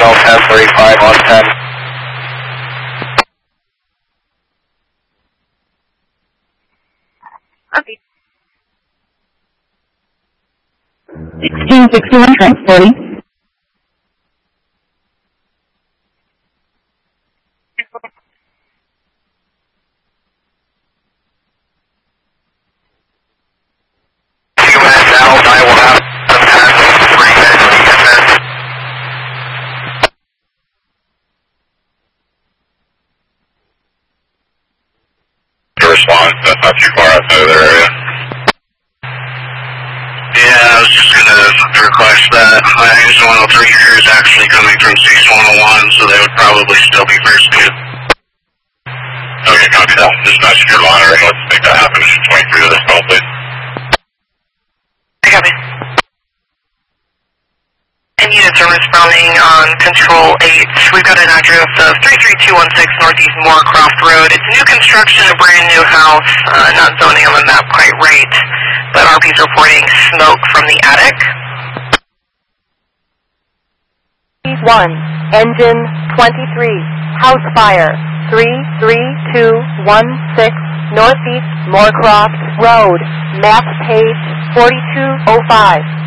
Delta 1035 on 10. Okay. 1661 transporting. I will have some time to 3 minutes to get there. To respond, that's not too far outside of their area. Yeah, I was just going to request that. High 103 here is actually coming from 6101, so they would probably still be first due. Okay, copy that. Dispatch your monitoring. Let's make that happen. 23 to this call, please. Copy. And units are responding on Control 8. We've got an address of 33216 Northeast Moorcroft Road. It's new construction, a brand new house, not zoning on the map quite right, but RP's reporting smoke from the attic. 1, engine 23, house fire, 33216 Northeast Moorcroft Road, map page 4205.